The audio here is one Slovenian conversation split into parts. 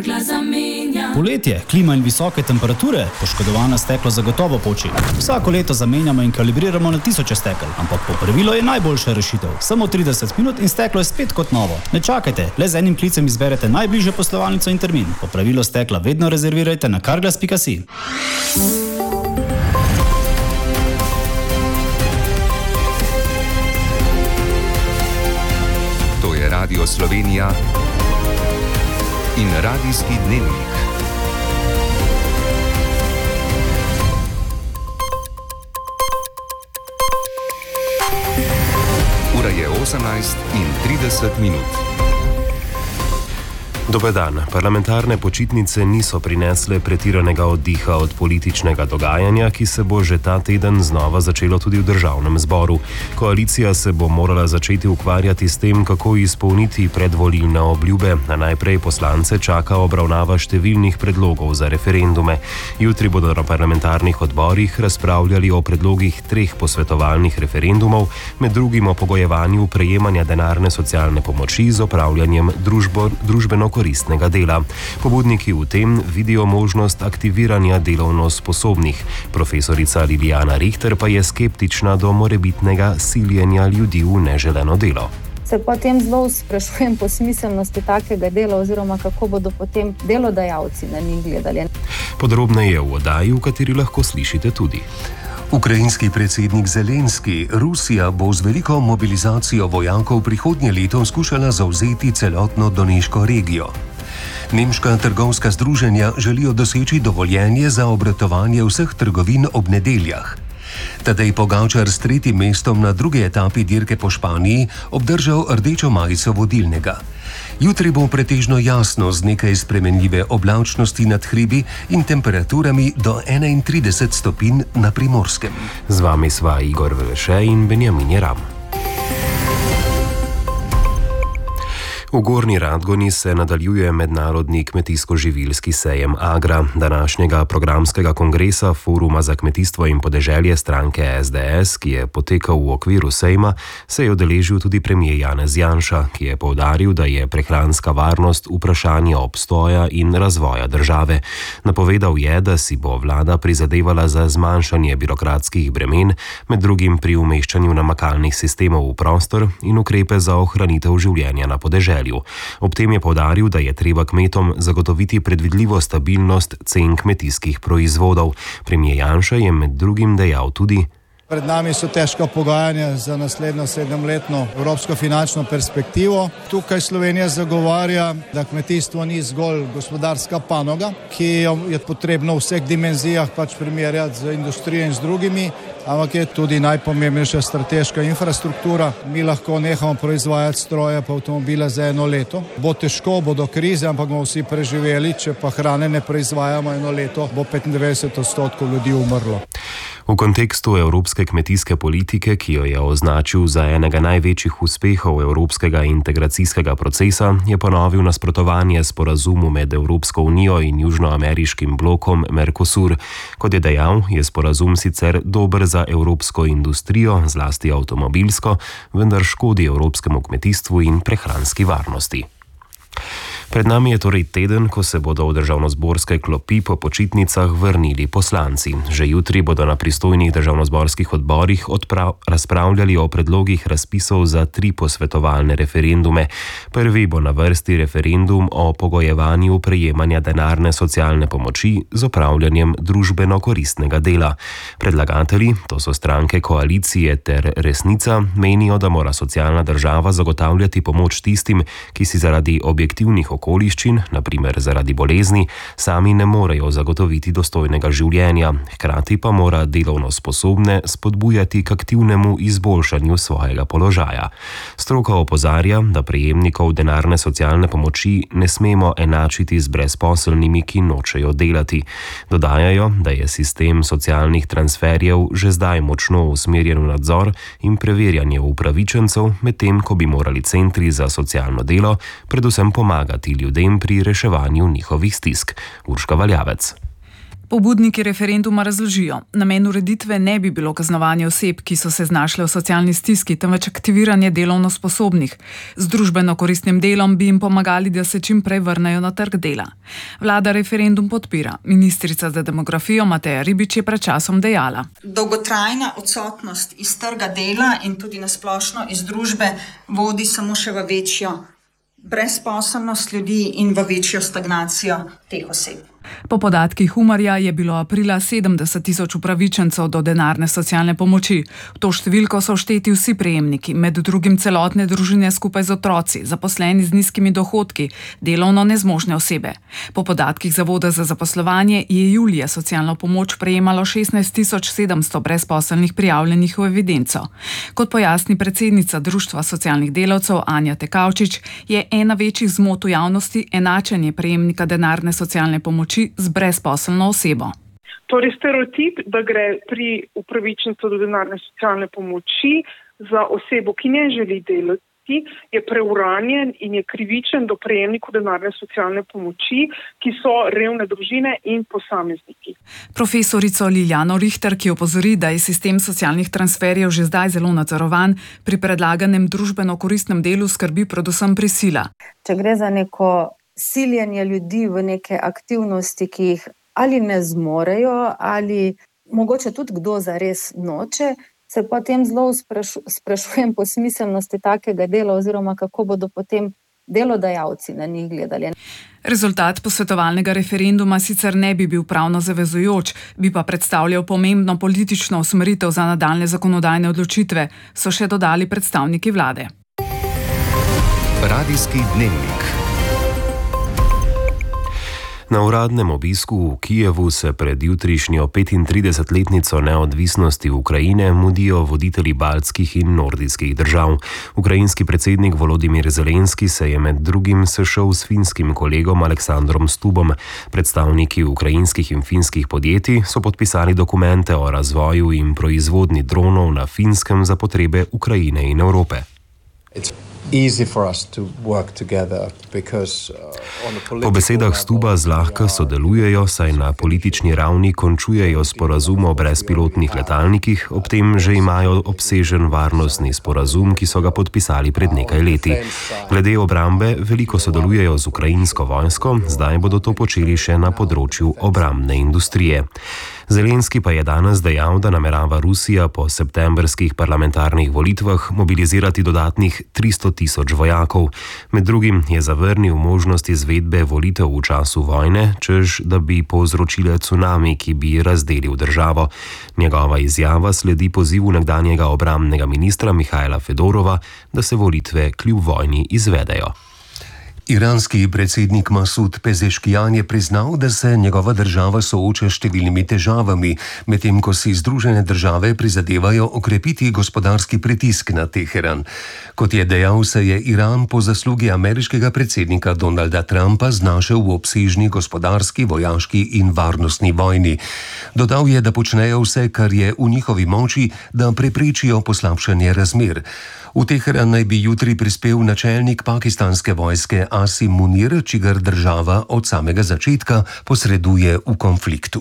Kargla zamenja. Poletje, klima in visoke temperature, poškodovano steklo zagotovo poči. Vsako leto zamenjamo in kalibriramo na tisoče stekel, ampak popravilo je najboljša rešitev. Samo 30 minut in steklo je spet kot novo. Ne čakajte, le z enim klicem izberete najbližjo poslovalnico in termin. Popravilo stekla vedno rezervirajte na karglas.si. To je Radio Slovenija in Radijski dnevnik. Ura je 18:30. Dober dan. Parlamentarne počitnice niso prinesle pretiranega oddiha od političnega dogajanja, ki se bo že ta teden znova začelo tudi v državnem zboru. Koalicija se bo morala začeti ukvarjati s tem, kako izpolniti predvolilne obljube, a najprej poslance čaka obravnava številnih predlogov za referendume. Jutri bodo na parlamentarnih odborih razpravljali o predlogih 3 posvetovalnih referendumov, med drugim o pogojevanju prejemanja denarne socialne pomoči z opravljanjem družbeno-koristnega dela. Pobudniki v tem vidijo možnost aktiviranja delovno sposobnih. Profesorica Lilijana Richter pa je skeptična do morebitnega siljenja ljudi v neželeno delo. Se potem zelo sprašujem po smiselnosti takega dela oziroma kako bodo potem delodajalci na njih gledali. Podrobneje v oddaji, v kateri lahko slišite tudi. Ukrajinski predsednik Zelenski: Rusija bo z veliko mobilizacijo vojakov prihodnje leto skušala zavzeti celotno Doneško regijo. Nemška trgovska združenja želijo doseči dovoljenje za obratovanje vseh trgovin ob nedeljah. Tadej Pogačar s 3. mestom na drugi etapi dirke po Španiji obdržal rdečo majico vodilnega. Jutri bo pretežno jasno z nekaj spremenljive oblačnosti nad hribi in temperaturami do 31 stopinj na Primorskem. Z vami sva Igor Veše in Benjamin Jeram. V Gornji Radgoni se nadaljuje mednarodni kmetijsko-živilski sejem Agra. Današnjega programskega kongresa Foruma za kmetijstvo in podeželje stranke SDS, ki je potekal v okviru sejma, se je udeležil tudi premier Janez Janša, ki je poudaril, da je prehranska varnost vprašanje obstoja in razvoja države. Napovedal je, da si bo vlada prizadevala za zmanjšanje birokratskih bremen, med drugim pri umeščanju namakalnih sistemov v prostor in ukrepe za ohranitev življenja na podeželju. Ob tem je poudaril, da je treba kmetom zagotoviti predvidljivo stabilnost cen kmetijskih proizvodov. Premier Janša je med drugim dejal tudi: Pred nami so težka pogajanja za naslednjo 7-letno evropsko finančno perspektivo. Tukaj Slovenija zagovarja, da kmetijstvo ni zgolj gospodarska panoga, ki je potrebno v vseh dimenzijah primerjati z industrijo in z drugimi, ampak je tudi najpomembnejša strateška infrastruktura. Mi lahko nehamo proizvajati stroje pa avtomobile za 1 leto. Bo težko, bodo krize, ampak bomo vsi preživeli. Če pa hrane ne proizvajamo 1 leto, bo 95% ljudi umrlo. V kontekstu evropske kmetijske politike, ki jo je označil za enega največjih uspehov evropskega integracijskega procesa, je ponovil nasprotovanje sporazumu med Evropsko unijo in južnoameriškim blokom Mercosur. Kot je dejal, je sporazum sicer dober za evropsko industrijo, zlasti avtomobilsko, vendar škodi evropskemu kmetijstvu in prehranski varnosti. Pred nami je torej teden, ko se bodo v državnozborske klopi po počitnicah vrnili poslanci. Že jutri bodo na pristojnih državnozborskih odborih razpravljali o predlogih razpisov za 3 posvetovalne referendume. Prvi bo na vrsti referendum o pogojevanju prejemanja denarne socialne pomoči z opravljanjem družbeno-koristnega dela. Predlagatelji, to so stranke koalicije ter Resnica, menijo, da mora socialna država zagotavljati pomoč tistim, ki si zaradi objektivnih okoliščin, na primer zaradi bolezni, sami ne morejo zagotoviti dostojnega življenja, hkrati pa mora delovno sposobne spodbujati k aktivnemu izboljšanju svojega položaja. Stroka opozarja, da prejemnikov denarne socialne pomoči ne smemo enačiti z brezposelnimi, ki nočejo delati. Dodajajo, da je sistem socialnih transferjev že zdaj močno usmerjen v nadzor in preverjanje upravičencev, medtem ko bi morali centri za socialno delo predvsem pomagati ljudem pri reševanju njihovih stisk. Urška Valjavec. Pobudniki referenduma razložijo, namen ureditve ne bi bilo kaznovanje oseb, ki so se znašle v socialni stiski, temveč aktiviranje delovno sposobnih. Z družbeno koristnim delom bi jim pomagali, da se čim prej vrnejo na trg dela. Vlada referendum podpira. Ministrica za demografijo Mateja Ribič je pred časom dejala: Dolgotrajna odsotnost iz trga dela in tudi nasplošno iz družbe vodi samo še v večjo brezposelnost ljudi in v večjo stagnacijo teh oseb. Po podatkih Umarja je bilo aprila 70 tisoč upravičencev do denarne socialne pomoči. V to številko so všteti vsi prejemniki, med drugim celotne družine skupaj z otroci, zaposleni z nizkimi dohodki, delovno nezmožne osebe. Po podatkih Zavoda za zaposlovanje je julija socialno pomoč prejemalo 16.700 brezposelnih prijavljenih v evidenco. Kot pojasni predsednica Društva socialnih delavcev Anja Tekavčič, je ena večjih zmot v javnosti enačenje prejemnika denarne socialne pomoči z brezposelno osebo. Torej stereotip, da gre pri upravičencu do denarne socialne pomoči za osebo, ki ne želi delati, je preuranjen in je krivičen do prejemnikov denarne socialne pomoči, ki so revne družine in posamezniki. Profesorico Liljano Rihter, ki opozori, da je sistem socialnih transferjev že zdaj zelo nadzorovan, pri predlaganem družbeno koristnem delu skrbi predvsem prisila. Če gre za neko siljenje ljudi v neke aktivnosti, ki jih ali ne zmorejo, ali mogoče tudi kdo zares noče, se potem zelo sprašujem po smiselnosti takega dela oziroma kako bodo potem delodajalci na njih gledali. Rezultat posvetovalnega referenduma sicer ne bi bil pravno zavezujoč, bi pa predstavljal pomembno politično usmeritev za nadaljnje zakonodajne odločitve, so še dodali predstavniki vlade. Radijski dnevnik. Na uradnem obisku v Kijevu se pred jutrišnjo 35-letnico neodvisnosti Ukrajine mudijo voditelji baltskih in nordijskih držav. Ukrajinski predsednik Volodimir Zelenski se je med drugim sešel s finskim kolegom Aleksandrom Stubom. Predstavniki ukrajinskih in finskih podjetij so podpisali dokumente o razvoju in proizvodnji dronov na Finskem za potrebe Ukrajine in Evrope. Po besedah Stuba zlahka sodelujejo, saj na politični ravni končujejo sporazum o brezpilotnih letalnikih, ob tem že imajo obsežen varnostni sporazum, ki so ga podpisali pred nekaj leti. Glede obrambe veliko sodelujejo z ukrajinsko vojsko, zdaj bodo to počeli še na področju obrambne industrije. Zelenski pa je danes dejal, da namerava Rusija po septembrskih parlamentarnih volitvah mobilizirati dodatnih 300.000 vojakov. Med drugim je zavrnil možnost izvedbe volitev v času vojne, čež da bi povzročile cunami, ki bi razdelil državo. Njegova izjava sledi pozivu nekdanjega obrambnega ministra Mihajla Fedorova, da se volitve kljub vojni izvedejo. Iranski predsednik Masud Pezeškijan je priznal, da se njegova država sooča s številnimi težavami, medtem ko si Združene države prizadevajo okrepiti gospodarski pritisk na Teheran. Kot je dejal, se je Iran po zaslugi ameriškega predsednika Donalda Trumpa znašel v obsežni gospodarski, vojaški in varnostni vojni. Dodal je, da počnejo vse, kar je v njihovi moči, da preprečijo poslabšanje razmer. V Teheran naj bi jutri prispel načelnik pakistanske vojske Asim Munir, čigar država od samega začetka posreduje v konfliktu.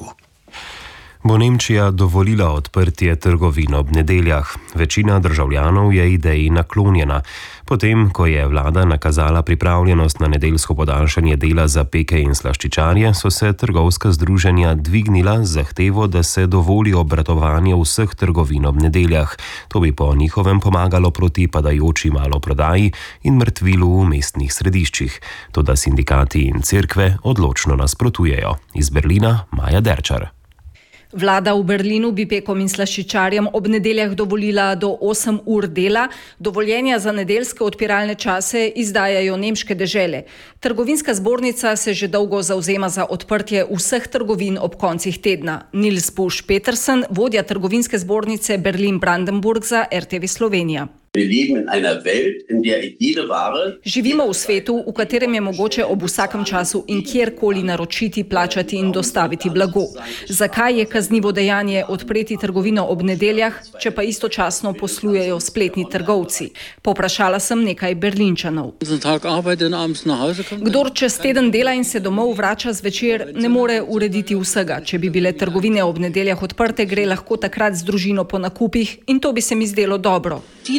Bo Nemčija dovolila odprtje trgovin ob nedeljah. Večina državljanov je ideji naklonjena. Potem, ko je vlada nakazala pripravljenost na nedeljsko podaljšanje dela za peke in slaščičarje, so se trgovska združenja dvignila z zahtevo, da se dovoli obratovanje vseh trgovin ob nedeljah. To bi po njihovem pomagalo proti padajoči maloprodaji in mrtvilu v mestnih središčih. Toda sindikati in cerkve odločno nasprotujejo. Iz Berlina Maja Derčar. Vlada v Berlinu bi pekom in slaščičarjem ob nedeljah dovolila do 8 ur dela. Dovoljenja za nedeljske odpiralne čase izdajajo nemške dežele. Trgovinska zbornica se že dolgo zavzema za odprtje vseh trgovin ob koncih tedna. Nils Busch Petersen, vodja trgovinske zbornice Berlin-Brandenburg za RTV Slovenija. Živimo v svetu, v katerem je mogoče ob vsakem času in kjerkoli naročiti, plačati in dostaviti blago. Zakaj je kaznivo dejanje odpreti trgovino ob nedeljah, če pa istočasno poslujejo spletni trgovci? Povprašala sem nekaj Berlinčanov. Kdor čez teden dela in se domov vrača zvečer, ne more urediti vsega. Če bi bile trgovine ob nedeljah odprte, gre lahko takrat z družino po nakupih in to bi se mi zdelo dobro.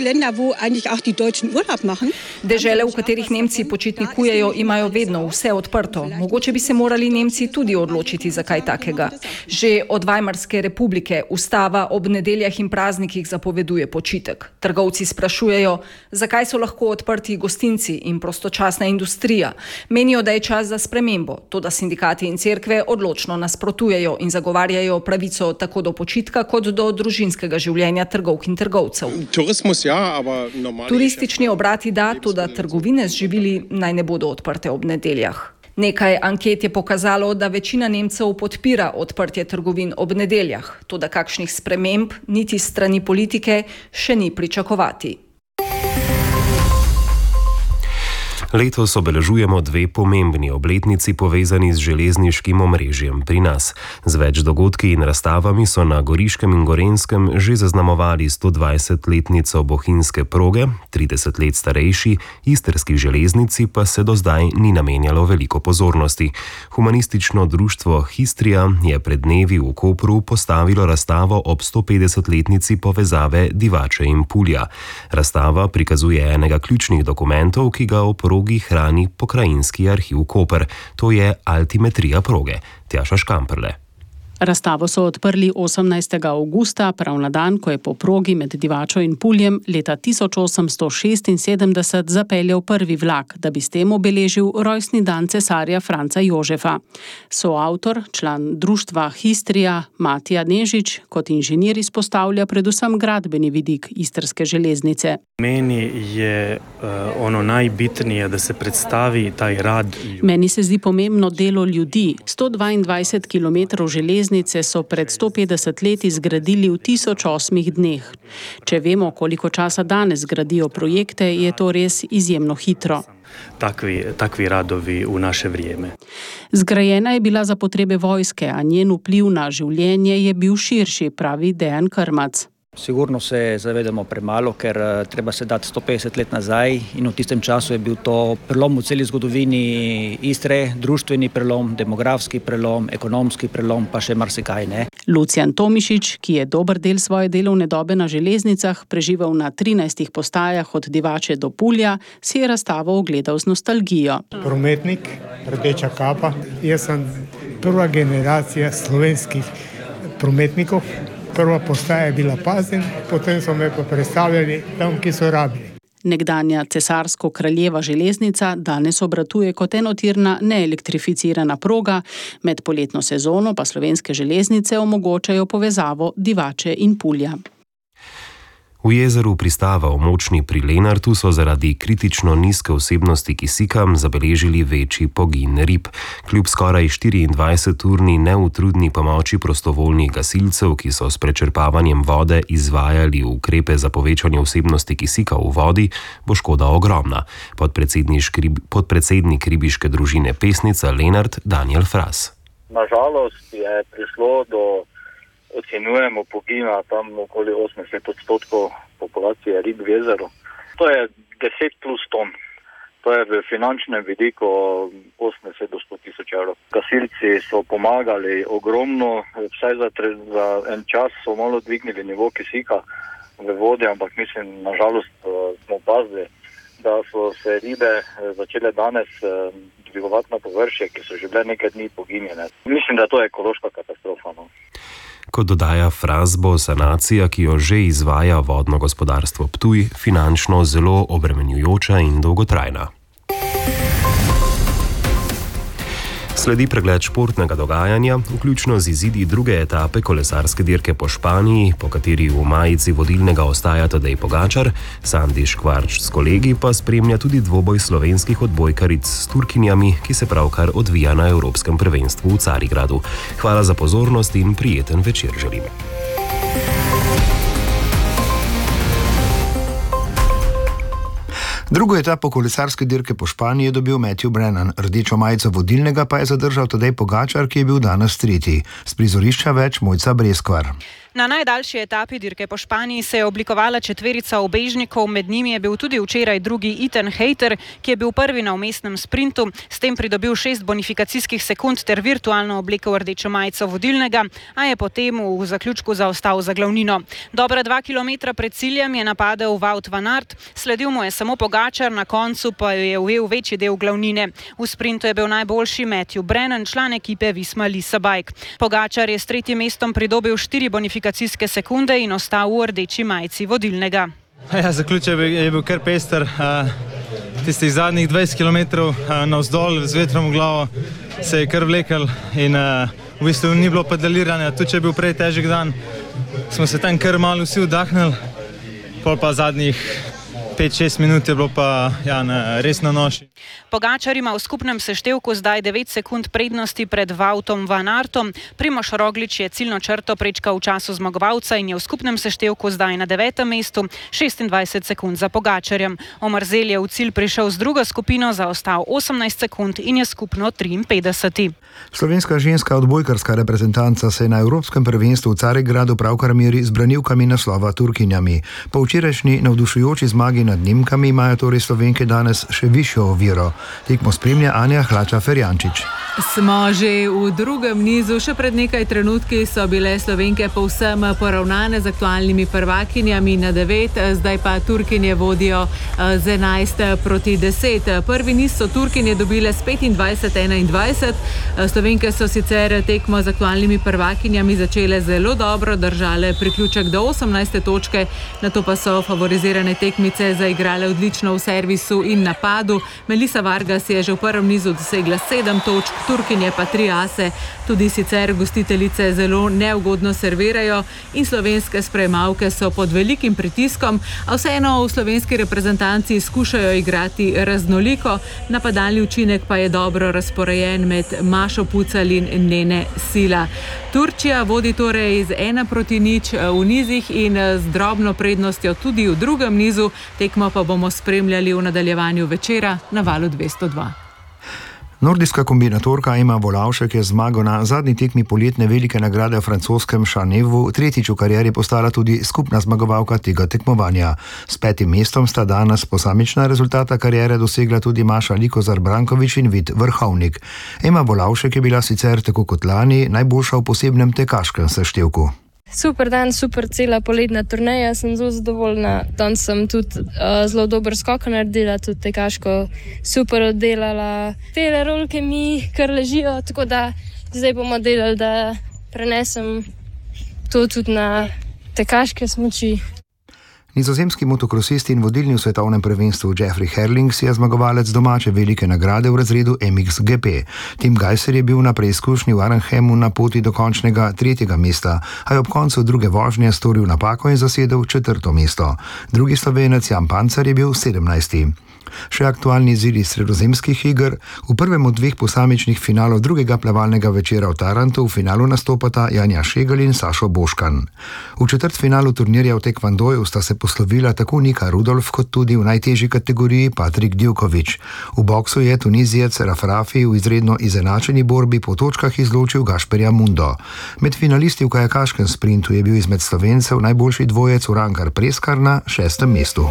Dežele, v katerih Nemci počitnikujejo, imajo vedno vse odprto. Mogoče bi se morali Nemci tudi odločiti za kaj takega. Že od Weimarske republike ustava ob nedeljah in praznikih zapoveduje počitek. Trgovci sprašujejo, zakaj so lahko odprti gostinci in prostočasna industrija. Menijo, da je čas za spremembo. Toda sindikati in cerkve odločno nasprotujejo in zagovarjajo pravico tako do počitka kot do družinskega življenja trgovk in trgovcev. Turistični obrati da, toda trgovine z živili naj ne bodo odprte ob nedeljah. Nekaj anket je pokazalo, da večina Nemcev podpira odprtje trgovin ob nedeljah, toda kakšnih sprememb niti s strani politike še ni pričakovati. Letos obeležujemo dve pomembni obletnici povezani z železniškim omrežjem pri nas. Z več dogodki in razstavami so na Goriškem in Gorenjskem že zaznamovali 120-letnico bohinjske proge, 30 let starejši istrski železnici pa se do zdaj ni namenjalo veliko pozornosti. Humanistično društvo Histrija je pred dnevi v Kopru postavilo razstavo ob 150-letnici povezave Divače in Pulja. Razstava prikazuje enega ključnih dokumentov, ki ga o progi hrani Pokrajinski arhiv Koper. To je altimetrija proge. Tjaša Škamperle. Razstavo so odprli 18. avgusta, prav na dan, ko je po progi med Divačo in Puljem leta 1876 zapeljal prvi vlak, da bi s tem obeležil rojstni dan cesarja Franca Jožefa. Soavtor, član društva Histrija, Matija Nežič, kot inženir izpostavlja predvsem gradbeni vidik istrske železnice. Meni je najbitnije, da se predstavi taj rad. Meni se zdi pomembno delo ljudi. 122 km železnice so pred 150 leti zgradili v 1008 dneh. Če vemo, koliko časa danes gradijo projekte, je to res izjemno hitro. Takvi radovi v naše vrijeme. Zgrajena je bila za potrebe vojske, a njen vpliv na življenje je bil širši, pravi Dejan Krmac. Sigurno se zavedamo premalo, ker treba se dati 150 let nazaj in v tistem času je bil to prelom v celi zgodovini Istre, društveni prelom, demografski prelom, ekonomski prelom, pa še marsikaj, ne. Lucijan Tomišič, ki je dober del svoje delovne dobe na železnicah preživel na 13 postajah od Divače do Pulja, si je razstavo ogledal z nostalgijo. Prometnik, rdeča kapa. Jaz sem prva generacija slovenskih prometnikov. Prva postaja je bila Pazin, potem so me pa predstavljali tam, ki so rabili. Nekdanja cesarsko-kraljeva železnica danes obratuje kot enotirna neelektrificirana proga, med poletno sezono pa slovenske železnice omogočajo povezavo Divače in Pulja. V jezeru pristava v Močni pri Lenartu so zaradi kritično nizke vsebnosti kisika zabeležili večji pogin rib. Kljub skoraj 24-urni neutrudni pomoči prostovoljnih gasilcev, ki so s prečrpavanjem vode izvajali ukrepe za povečanje vsebnosti kisika v vodi, bo škoda ogromna. Podpredsednik ribiške družine Pesnica Lenart Daniel Fras. Nažalost je prišlo do ocenjujemo pogina tam okoli 80% populacije rib v jezeru. To je 10 plus ton. To je v finančnem vidiku 80 do 100 tisoč evrov. Gasilci so pomagali ogromno, vsaj za en čas so malo dvignili nivo kisika v vodi, ampak mislim, nažalost smo opazili, da so se ribe začele danes dvigovati na površje, ki so že bile nekaj dni poginjene. Mislim, da to je ekološka katastrofa. Kot dodaja Fras, bo sanacija, ki jo že izvaja vodno gospodarstvo Ptuj, finančno zelo obremenjujoča in dolgotrajna. Sledi pregled športnega dogajanja, vključno z izidi druge etape kolesarske dirke po Španiji, po kateri v majici vodilnega ostaja Tadej Pogačar, Sandi Škvarč s kolegi pa spremlja tudi dvoboj slovenskih odbojkaric s Turkinjami, ki se pravkar odvija na Evropskem prvenstvu v Carigradu. Hvala za pozornost in prijeten večer želim. Drugo etapo kolesarske dirke po Španiji je dobil Matthew Brennan, rdečo majico vodilnega pa je zadržal Tadej Pogačar, ki je bil danes tretji. Z prizorišča več Mojca Breskvar. Na najdaljši etapi dirke po Španiji se je oblikovala četverica ubežnikov, med njimi je bil tudi včeraj drugi Ethan Hayter, ki je bil prvi na vmesnem sprintu, s tem pridobil 6 bonifikacijskih sekund ter virtualno oblekel rdečo majico vodilnega, a je potem v zaključku zaostal za glavnino. Dobra 2 kilometra pred ciljem je napadel Wout van Aert, sledil mu je samo Pogačar, na koncu pa je ujel večji del glavnine. V sprintu je bil najboljši Matthew Brennan, član ekipe Visma Lisa Bike. Pogačar je s tretjim mestom pridobil 4 bonifikacijske sekunde in ostal v rdeči majici vodilnega. Ja, zaključek je bil kar pester. Tistih zadnjih 20 km navzdol z vetrom v glavo se je kar vlekel in v bistvu ni bilo pedaliranja. Tudi če je bil prej težek dan, smo se tam kar malo vsi vdahnili, pol pa zadnjih 5-6 minut je bilo pa res na noši. Pogačar ima v skupnem seštevku zdaj 9 sekund prednosti pred Woutom van Aertom. Primož Roglič je ciljno črto prečkal v času zmagovalca in je v skupnem seštevku zdaj na 9. mestu, 26 sekund za Pogačarjem. Omerzel je v cilj prišel z drugo skupino, zaostal 18 sekund in je skupno 53. Slovenska ženska odbojkarska reprezentanca se je na Evropskem prvenstvu v Carigradu pravkar meri z branilkami naslova Turkinjami. Po včerajšnji navdušujoči zmagi nad Nemkami imajo torej Slovenke danes še višjo oviro. Tekmo spremlja Anja Hlača-Ferjančič. Smo že v drugem nizu, še pred nekaj trenutki so bile Slovenke povsem poravnane z aktualnimi prvakinjami na 9, zdaj pa Turkinje vodijo z 11-10. Prvi niz so Turkinje dobile s 25-21. Slovenke so sicer tekmo z aktualnimi prvakinjami začele zelo dobro, držale priključek do 18. točke, nato pa so favorizirane tekmice zaigrale odlično v servisu in napadu. Melissa Vargas je že v prvem nizu dosegla 7 točk, Turkinje pa 3 ase. Tudi sicer gostiteljice zelo neugodno servirajo in slovenske sprejemavke so pod velikim pritiskom, a vseeno v slovenski reprezentanci skušajo igrati raznoliko. Napadalni učinek pa je dobro razporejen med Mašo Pucal in Nene Sila. Turčija vodi torej z 1-0 v nizih in z drobno prednostjo tudi v drugem nizu. Tekmo pa bomo spremljali v nadaljevanju večera na Valu 202. Nordijska kombinatorka Ema Volavšek je zmago na zadnji tekmi poletne velike nagrade v francoskem Šanevu tretjič v karieri postala tudi skupna zmagovalka tega tekmovanja. S 5. mestom sta danes posamična rezultata kariere dosegla tudi Maša Likozar Brankovič in Vid Vrhovnik. Ema Volavšek je bila sicer tako kot lani najboljša v posebnem tekaškem seštevku. Super dan, super cela poletna turneja, sem zelo zadovoljna. Danes sem tudi zelo dober skok naredila, tudi tekaško super oddelala. Tele rolke mi kar ležijo, tako da zdaj bomo delali, da prenesem to tudi na tekaške smuči. Nizozemski motokrosist in vodilni v svetovnem prvenstvu Jeffrey Herling si je zmagovalec domače velike nagrade v razredu MXGP. Tim Gajser je bil na preizkušnji v Arnhemu na poti do končnega 3. mesta, a je ob koncu druge vožnje storil napako in zasedel 4. mesto. Drugi Slovenec Jan Pancar je bil 17. Še aktualni izidi sredozemskih iger. V prvem od 2 posamičnih finalov drugega plavalnega večera v Tarantu v finalu nastopata Janja Šegelj in Sašo Boškan. V četrtfinalu turnirja v tekvandoju sta se poslovila tako Nika Rudolf kot tudi v najtežji kategoriji Patrik Djukovič. V boksu je Tunizijec Rafrafi v izredno izenačeni borbi po točkah izločil Gašperja Mundo. Med finalisti v kajakaškem sprintu je bil izmed Slovencev najboljši dvojec Urankar Preskar na 6. mestu.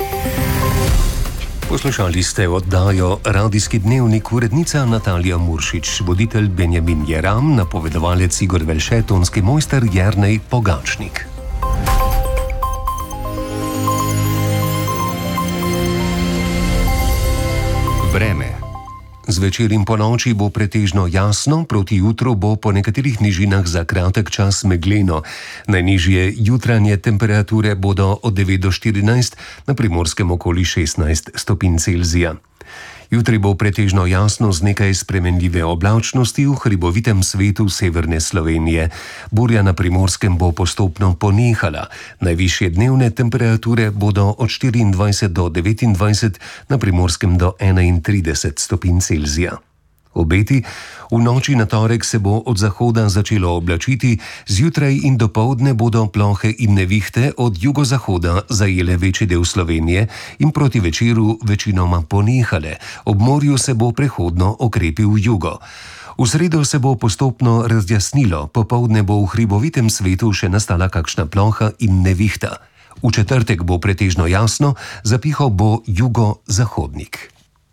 Poslušali ste oddajo Radijski dnevnik, urednica Natalija Muršič, voditelj Benjamin Jeram, napovedovalec Igor Velše, tonski mojster Jernej Pogačnik. Vreme. Zvečer in ponoči bo pretežno jasno, proti jutru bo po nekaterih nižinah za kratek čas megleno. Najnižje jutranje temperature bodo od 9 do 14, na Primorskem okoli 16 stopinj Celzija. Jutri bo pretežno jasno z nekaj spremenljive oblačnosti v hribovitem svetu severne Slovenije. Burja na Primorskem bo postopno ponehala. Najvišje dnevne temperature bodo od 24 do 29, na Primorskem do 31 stopinj Celzija. Obeti: v noči na torek se bo od zahoda začelo oblačiti, zjutraj in dopoldne bodo plohe in nevihte od jugozahoda zajele večji del Slovenije in proti večeru večinoma ponehale. Ob morju se bo prehodno okrepil jugo. V sredo se bo postopno razjasnilo, popoldne bo v hribovitem svetu še nastala kakšna ploha in nevihta. V četrtek bo pretežno jasno, zapihal bo jugozahodnik.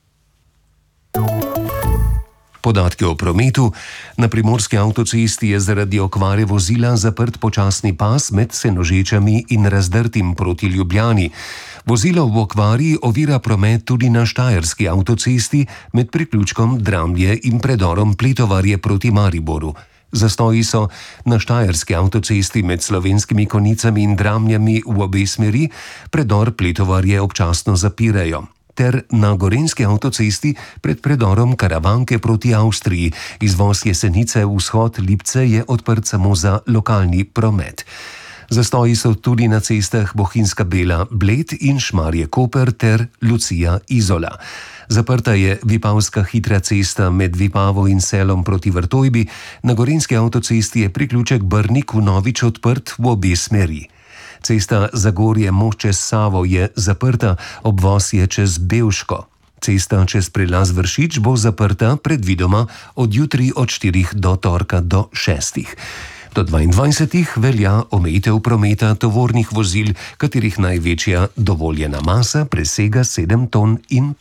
Podatki o prometu. Na primorski avtocesti je zaradi okvare vozila zaprt počasni pas med Senožečami in Razdrtim proti Ljubljani. Vozilo v okvari ovira promet tudi na štajerski avtocesti med priključkom Dramlje in predorom Pletovarje proti Mariboru. Zastoji so na štajerski avtocesti med Slovenskimi Konicami in Dramljami v obe smeri, predor Pletovarje občasno zapirajo. Ter na gorenjski avtocesti pred predorom Karavanke proti Avstriji. Izvoz Jesenice vzhod Lipce je odprt samo za lokalni promet. Zastoji so tudi na cestah Bohinjska Bela Bled in Šmarje Koper ter Lucija Izola. Zaprta je vipavska hitra cesta med Vipavo in Selom proti Vrtojbi, na gorenjski avtocesti je priključek Brnik vnovič odprt v obe smeri. Cesta Zagorje most čez Savo je zaprta, obvoz je čez Bevško. Cesta čez prelaz Vršič bo zaprta predvidoma od jutri od 4 do torka do 6. Do 22 velja omejitev prometa tovornih vozil, katerih največja dovoljena masa presega 7,5 ton.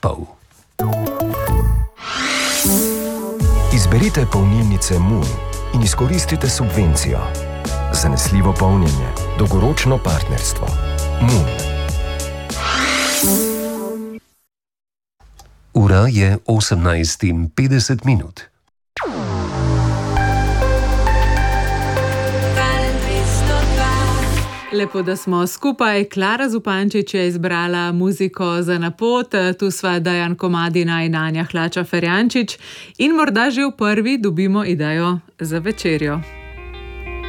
Izberite polnilnice Moon in izkoristite subvencijo. Zanesljivo polnjenje, dolgoročno partnerstvo. Moon. Ura je 18:50. Lepo, da smo skupaj. Klara Zupančič je izbrala muziko za na pot, tu sva Dejan Komadina in Anja Hlača Ferjančič in morda že v prvi dobimo idejo za večerjo.